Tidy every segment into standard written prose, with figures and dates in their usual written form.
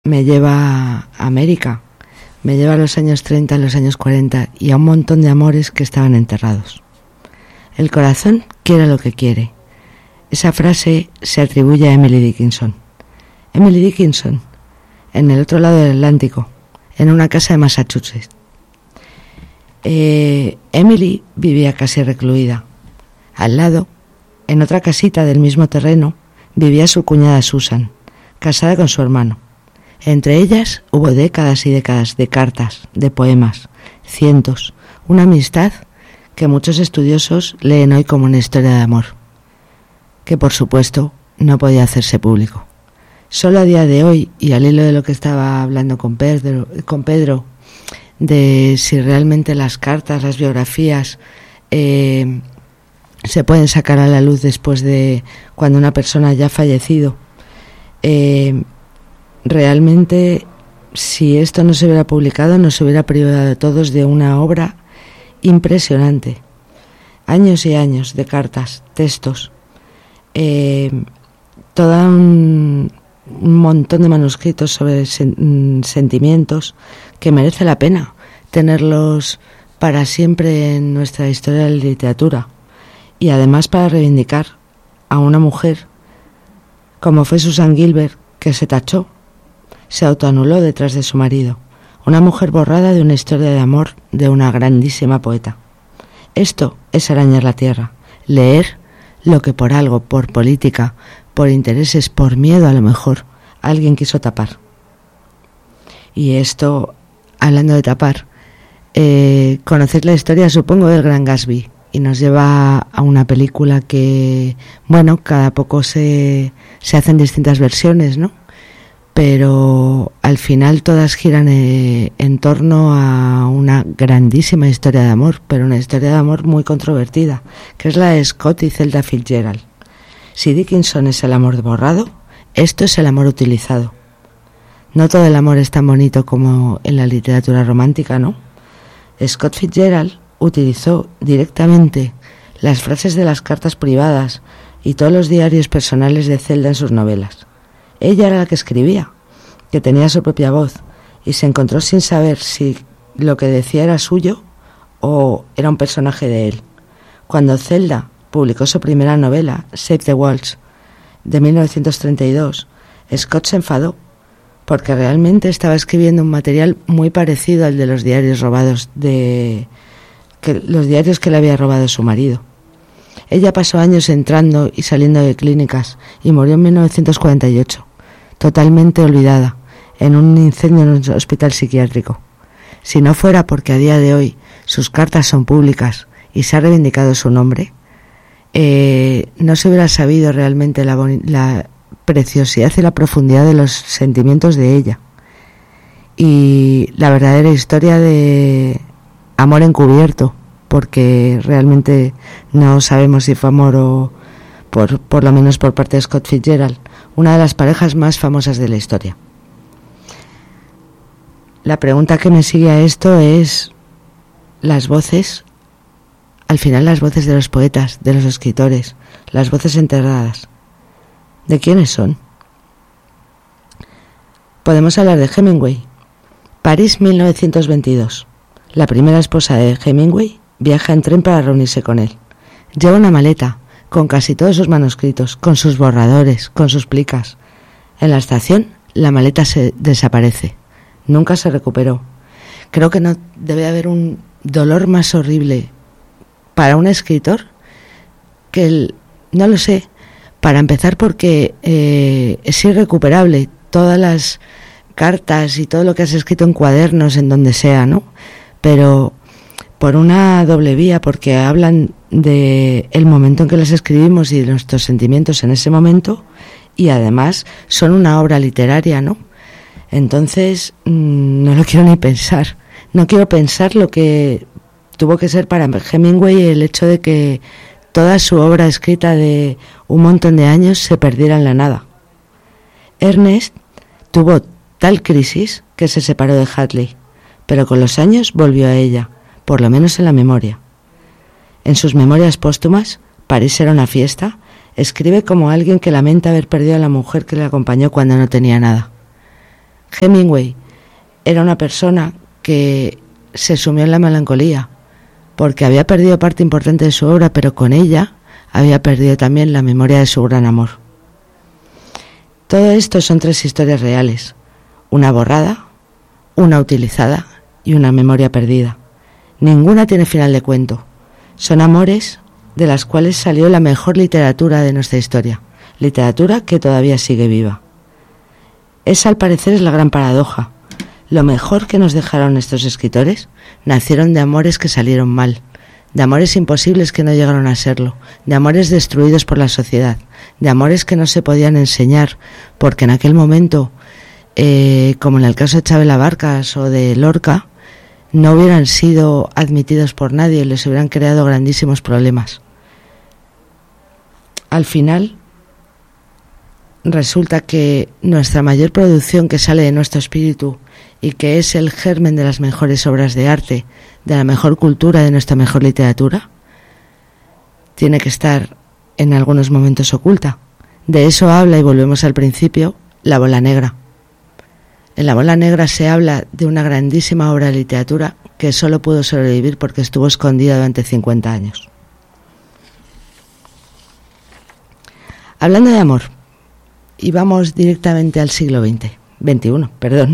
me lleva a América, me lleva a los años 30, a los años 40 y a un montón de amores que estaban enterrados. El corazón quiere lo que quiere. Esa frase se atribuye a Emily Dickinson. Emily Dickinson, en el otro lado del Atlántico, en una casa de Massachusetts. Emily vivía casi recluida. Al lado, en otra casita del mismo terreno, vivía su cuñada Susan, casada con su hermano. Entre ellas hubo décadas y décadas de cartas, de poemas, cientos, una amistad que muchos estudiosos leen hoy como una historia de amor, que por supuesto no podía hacerse público. Solo a día de hoy, y al hilo de lo que estaba hablando con Pedro, de si realmente las cartas, las biografías se pueden sacar a la luz después de cuando una persona ya ha fallecido, realmente si esto no se hubiera publicado nos hubiera privado a todos de una obra impresionante. Años y años de cartas, textos, todo un montón de manuscritos sobre sentimientos que merece la pena tenerlos para siempre en nuestra historia de la literatura, y además para reivindicar a una mujer como fue Susan Gilbert, que se tachó, se autoanuló detrás de su marido, una mujer borrada de una historia de amor de una grandísima poeta. Esto es arañar la tierra, leer lo que por algo, por política, por intereses, por miedo a lo mejor, alguien quiso tapar. Y esto, hablando de tapar, conocer la historia, supongo, del Gran Gatsby, y nos lleva a una película que, bueno, cada poco se hacen distintas versiones, ¿no? Pero al final todas giran en torno a una grandísima historia de amor, pero una historia de amor muy controvertida, que es la de Scott y Zelda Fitzgerald. Si Dickinson es el amor borrado, esto es el amor utilizado. No todo el amor es tan bonito como en la literatura romántica, ¿no? Scott Fitzgerald utilizó directamente las frases de las cartas privadas y todos los diarios personales de Zelda en sus novelas. Ella era la que escribía, que tenía su propia voz, y se encontró sin saber si lo que decía era suyo o era un personaje de él. Cuando Zelda publicó su primera novela, Save the Waltz, de 1932, Scott se enfadó porque realmente estaba escribiendo un material muy parecido al de los diarios robados los diarios que le había robado su marido. Ella pasó años entrando y saliendo de clínicas y murió en 1948, totalmente olvidada, en un incendio en un hospital psiquiátrico. Si no fuera porque a día de hoy sus cartas son públicas y se ha reivindicado su nombre, no se hubiera sabido realmente la preciosidad y la profundidad de los sentimientos de ella y la verdadera historia de amor encubierto, porque realmente no sabemos si fue amor o por lo menos por parte de Scott Fitzgerald, una de las parejas más famosas de la historia. La pregunta que me sigue a esto es las voces, al final las voces de los poetas, de los escritores, las voces enterradas, ¿de quiénes son? Podemos hablar de Hemingway. París 1922. La primera esposa de Hemingway viaja en tren para reunirse con él. Lleva una maleta con casi todos sus manuscritos, con sus borradores, con sus plicas. En la estación, la maleta se desaparece. Nunca se recuperó. Creo que no debe haber un dolor más horrible para un escritor que no lo sé, para empezar porque es irrecuperable todas las cartas y todo lo que has escrito en cuadernos, en donde sea, ¿no? Pero por una doble vía, porque hablan de el momento en que las escribimos y de nuestros sentimientos en ese momento, y además son una obra literaria, ¿no? Entonces no lo quiero ni pensar. No quiero pensar lo que tuvo que ser para Hemingway el hecho de que toda su obra escrita de un montón de años se perdiera en la nada. Ernest tuvo tal crisis que se separó de Hadley, pero con los años volvió a ella, por lo menos en la memoria. En sus memorias póstumas, París era una fiesta, escribe como alguien que lamenta haber perdido a la mujer que le acompañó cuando no tenía nada. Hemingway era una persona que se sumió en la melancolía porque había perdido parte importante de su obra, pero con ella había perdido también la memoria de su gran amor. Todo esto son 3 historias reales: una borrada, una utilizada y una memoria perdida. Ninguna tiene final de cuento. Son amores de las cuales salió la mejor literatura de nuestra historia, literatura que todavía sigue viva. Esa, al parecer, es la gran paradoja. Lo mejor que nos dejaron estos escritores nacieron de amores que salieron mal, de amores imposibles que no llegaron a serlo, de amores destruidos por la sociedad, de amores que no se podían enseñar, porque en aquel momento, como en el caso de Chabela Vargas o de Lorca, no hubieran sido admitidos por nadie y les hubieran creado grandísimos problemas. Al final, resulta que nuestra mayor producción, que sale de nuestro espíritu y que es el germen de las mejores obras de arte, de la mejor cultura, de nuestra mejor literatura, tiene que estar en algunos momentos oculta. De eso habla, y volvemos al principio, La bola negra. En La bola negra se habla de una grandísima obra de literatura que solo pudo sobrevivir porque estuvo escondida durante 50 años. Hablando de amor, y vamos directamente al siglo XXI, perdón.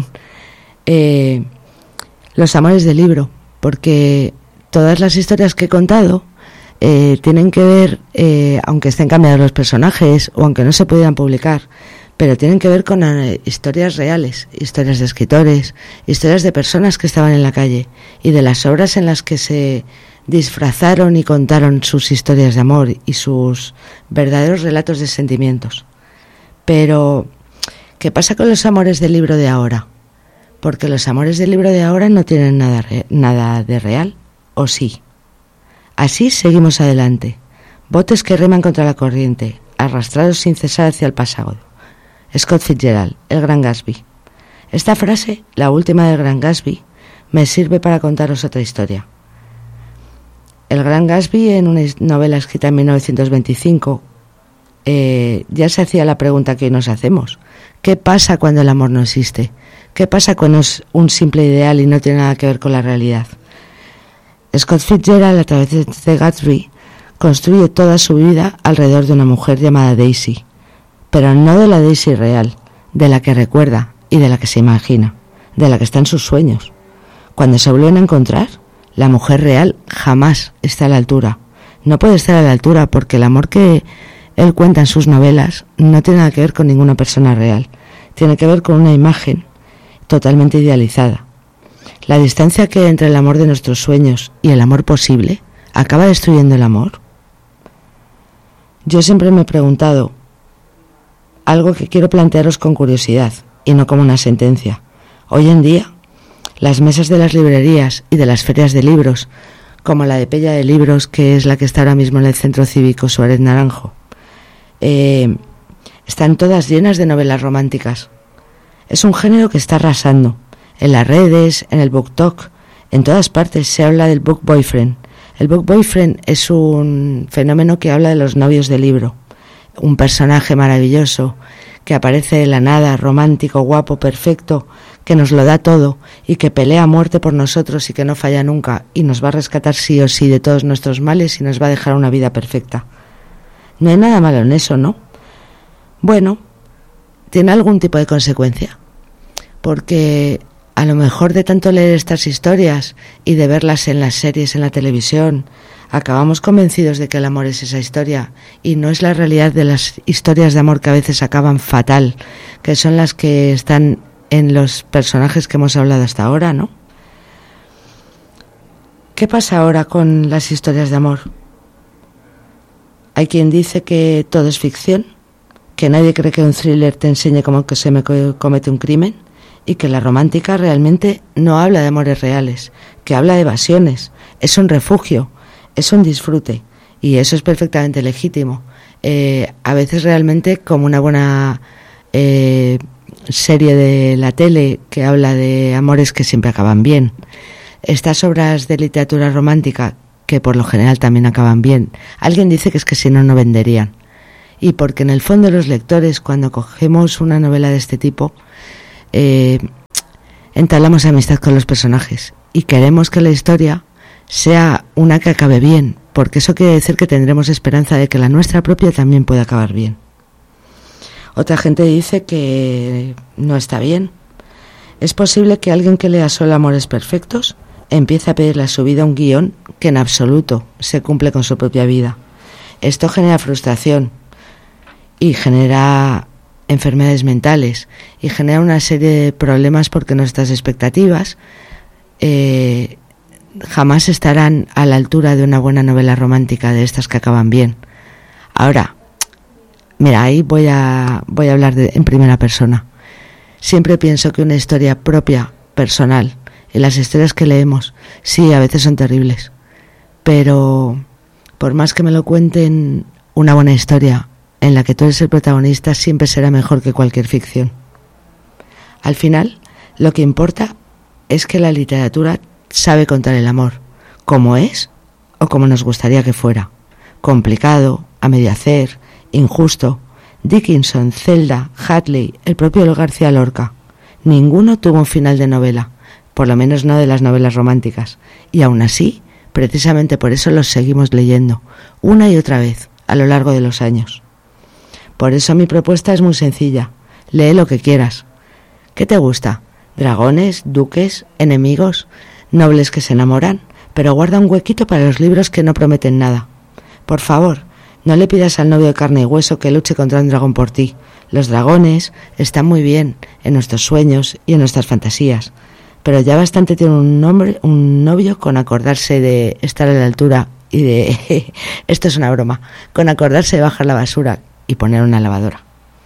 Los amores del libro, porque todas las historias que he contado tienen que ver, aunque estén cambiados los personajes o aunque no se pudieran publicar, pero tienen que ver con historias reales, historias de escritores, historias de personas que estaban en la calle y de las obras en las que se disfrazaron y contaron sus historias de amor y sus verdaderos relatos de sentimientos. Pero, ¿qué pasa con los amores del libro de ahora? Porque los amores del libro de ahora no tienen nada de real, ¿o sí? Así seguimos adelante, botes que reman contra la corriente, arrastrados sin cesar hacia el pasado. Scott Fitzgerald, El Gran Gatsby. Esta frase, la última del Gran Gatsby, me sirve para contaros otra historia. El Gran Gatsby, en una novela escrita en 1925, ya se hacía la pregunta que hoy nos hacemos: ¿qué pasa cuando el amor no existe? ¿Qué pasa cuando es un simple ideal y no tiene nada que ver con la realidad? Scott Fitzgerald, a través de Gatsby, construye toda su vida alrededor de una mujer llamada Daisy, pero no de la Daisy real, de la que recuerda y de la que se imagina, de la que está en sus sueños. Cuando se vuelven a encontrar, la mujer real jamás está a la altura. No puede estar a la altura porque el amor que él cuenta en sus novelas no tiene nada que ver con ninguna persona real. Tiene que ver con una imagen totalmente idealizada. La distancia que hay entre el amor de nuestros sueños y el amor posible acaba destruyendo el amor. Yo siempre me he preguntado algo que quiero plantearos con curiosidad y no como una sentencia. Hoy en día, las mesas de las librerías y de las ferias de libros, como la de Pella de Libros, que es la que está ahora mismo en el Centro Cívico Suárez Naranjo, están todas llenas de novelas románticas. Es un género que está arrasando. En las redes, en el BookTok, en todas partes se habla del book boyfriend. El book boyfriend es un fenómeno que habla de los novios de libro. Un personaje maravilloso que aparece de la nada, romántico, guapo, perfecto, que nos lo da todo y que pelea a muerte por nosotros y que no falla nunca y nos va a rescatar sí o sí de todos nuestros males y nos va a dejar una vida perfecta. No hay nada malo en eso, ¿no? Bueno, tiene algún tipo de consecuencia, porque a lo mejor de tanto leer estas historias y de verlas en las series, en la televisión, acabamos convencidos de que el amor es esa historia y no es la realidad de las historias de amor que a veces acaban fatal, que son las que están en los personajes que hemos hablado hasta ahora, ¿no? ¿Qué pasa ahora con las historias de amor? Hay quien dice que todo es ficción, que nadie cree que un thriller te enseñe cómo que se comete un crimen y que la romántica realmente no habla de amores reales, que habla de evasiones, es un refugio, es un disfrute y eso es perfectamente legítimo. A veces realmente, como una buena serie de la tele que habla de amores que siempre acaban bien. Estas obras de literatura romántica, que por lo general también acaban bien, alguien dice que es que si no, no venderían. Y porque en el fondo los lectores, cuando cogemos una novela de este tipo, entablamos amistad con los personajes y queremos que la historia sea una que acabe bien, porque eso quiere decir que tendremos esperanza de que la nuestra propia también pueda acabar bien. Otra gente dice que no está bien. Es posible que alguien que lea solo Amores Perfectos empiece a pedirle a su vida un guión que en absoluto se cumple con su propia vida. Esto genera frustración y genera enfermedades mentales y genera una serie de problemas porque nuestras expectativas jamás estarán a la altura de una buena novela romántica de estas que acaban bien. Ahora, mira, ahí voy a hablar en primera persona. Siempre pienso que una historia propia, personal, y las historias que leemos, sí, a veces son terribles, pero por más que me lo cuenten, una buena historia en la que tú eres el protagonista siempre será mejor que cualquier ficción. Al final, lo que importa es que la literatura sabe contar el amor, como es o como nos gustaría que fuera, complicado, a medio hacer, injusto. Dickinson, Zelda, Hadley, el propio García Lorca, ninguno tuvo un final de novela, por lo menos no de las novelas románticas, y aún así, precisamente por eso los seguimos leyendo, una y otra vez, a lo largo de los años. Por eso mi propuesta es muy sencilla: lee lo que quieras. ¿Qué te gusta? ¿Dragones, duques, enemigos, nobles que se enamoran? Pero guarda un huequito para los libros que no prometen nada. Por favor, no le pidas al novio de carne y hueso que luche contra un dragón por ti. Los dragones están muy bien en nuestros sueños y en nuestras fantasías, pero ya bastante tiene un novio con acordarse de estar a la altura y de... esto es una broma, con acordarse de bajar la basura y poner una lavadora.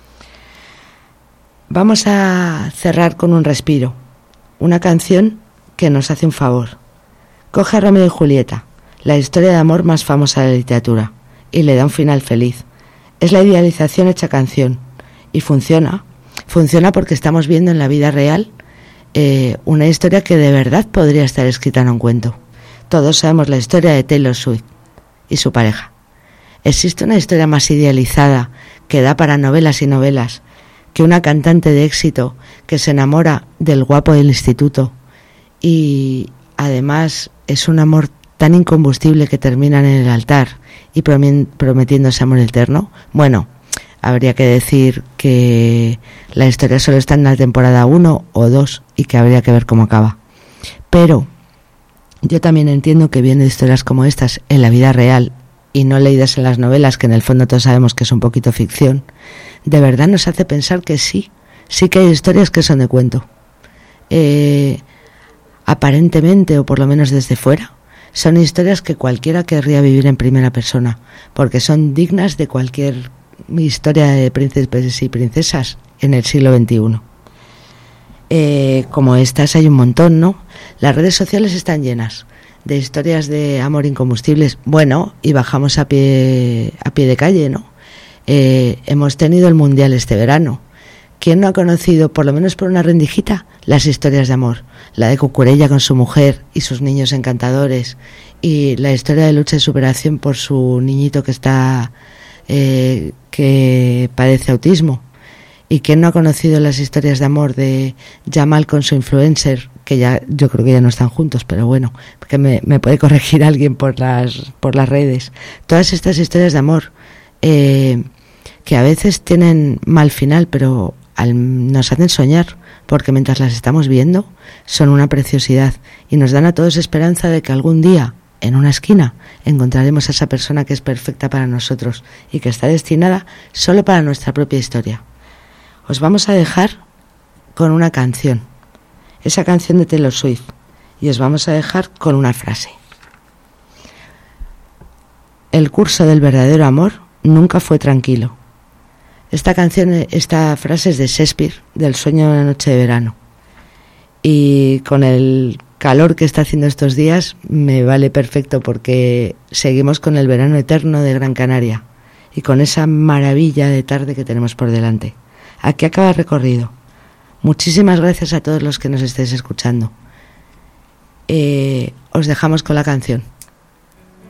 Vamos a cerrar con un respiro, una canción que nos hace un favor. Coge a Romeo y Julieta, la historia de amor más famosa de la literatura, y le da un final feliz. Es la idealización hecha canción, y funciona porque estamos viendo en la vida real una historia que de verdad podría estar escrita en un cuento. Todos sabemos la historia de Taylor Swift y su pareja. ¿Existe una historia más idealizada que da para novelas y novelas que una cantante de éxito que se enamora del guapo del instituto y además es un amor tan incombustible que terminan en el altar y prometiéndose amor eterno? Bueno, habría que decir que la historia solo está en la temporada 1 o 2 y que habría que ver cómo acaba. Pero yo también entiendo que viendo historias como estas en la vida real y no leídas en las novelas, que en el fondo todos sabemos que es un poquito ficción, de verdad nos hace pensar que sí que hay historias que son de cuento. Aparentemente, o por lo menos desde fuera, son historias que cualquiera querría vivir en primera persona, porque son dignas de cualquier historia de príncipes y princesas en el siglo XXI. Como estas hay un montón, ¿no? Las redes sociales están llenas de historias de amor incombustibles. Bueno, y bajamos a pie de calle, ¿no? Hemos tenido el Mundial este verano. ¿Quién no ha conocido, por lo menos por una rendijita, las historias de amor? La de Cucurella con su mujer y sus niños encantadores, y la historia de lucha y superación por su niñito que padece autismo. ¿Y quién no ha conocido las historias de amor de Jamal con su influencer, que ya yo creo que ya no están juntos, pero bueno, que me puede corregir alguien por las redes? Todas estas historias de amor que a veces tienen mal final, pero nos hacen soñar, porque mientras las estamos viendo son una preciosidad y nos dan a todos esperanza de que algún día en una esquina encontraremos a esa persona que es perfecta para nosotros y que está destinada solo para nuestra propia historia. Os vamos a dejar con una canción, esa canción de Taylor Swift, y os vamos a dejar con una frase: el curso del verdadero amor nunca fue tranquilo. Esta frase es de Shakespeare, del Sueño de una noche de verano, y con el calor que está haciendo estos días me vale perfecto, porque seguimos con el verano eterno de Gran Canaria y con esa maravilla de tarde que tenemos por delante. Aquí acaba el recorrido. Muchísimas gracias a todos los que nos estéis escuchando. Os dejamos con la canción.